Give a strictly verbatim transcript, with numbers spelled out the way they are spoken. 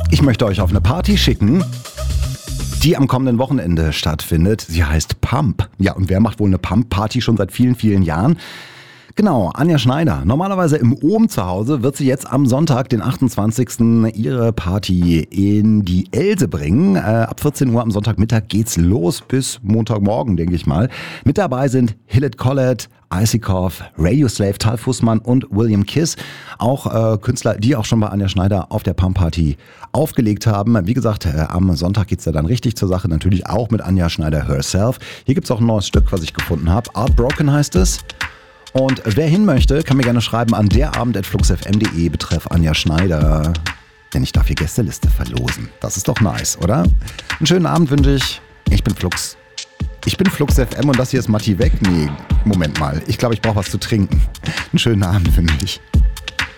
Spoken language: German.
Ich möchte euch auf eine Party schicken, die am kommenden Wochenende stattfindet. Sie heißt Pump. Ja, und wer macht wohl eine Pump-Party schon seit vielen, vielen Jahren? Genau, Anja Schneider. Normalerweise im Ohm zu Hause wird sie jetzt am Sonntag, den achtundzwanzigsten ihre Party in die Else bringen. Äh, ab vierzehn Uhr am Sonntagmittag geht's los bis Montagmorgen, denke ich mal. Mit dabei sind Hillett Collett, Icikoff, Radioslave, Tal Fussmann und William Kiss. Auch äh, Künstler, die auch schon bei Anja Schneider auf der Pump-Party aufgelegt haben. Wie gesagt, äh, am Sonntag geht's ja dann richtig zur Sache. Natürlich auch mit Anja Schneider herself. Hier gibt's auch ein neues Stück, was ich gefunden habe. Heartbroken heißt es. Und wer hin möchte, kann mir gerne schreiben an derabend at fluxfm punkt de betreff Anja Schneider. Denn ich darf hier Gästeliste verlosen. Das ist doch nice, oder? Einen schönen Abend wünsche ich. Ich bin Flux. Ich bin Flux F M und das hier ist Matti weg. Nee, Moment mal. Ich glaube, ich brauche was zu trinken. Einen schönen Abend wünsche ich.